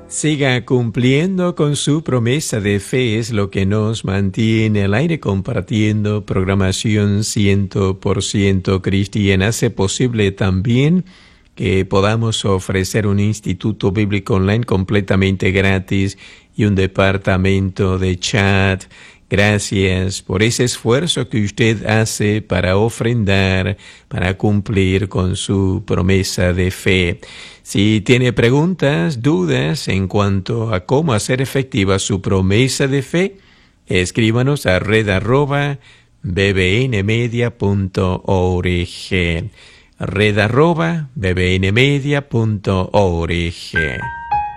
Siga cumpliendo con su promesa de fe, es lo que nos mantiene al aire compartiendo programación 100% cristiana. Hace posible también que podamos ofrecer un instituto bíblico online completamente gratis y un departamento de chat. Gracias por ese esfuerzo que usted hace para ofrendar, para cumplir con su promesa de fe. Si tiene preguntas, dudas en cuanto a cómo hacer efectiva su promesa de fe, escríbanos a red@bbnmedia.org. red@bbnmedia.org.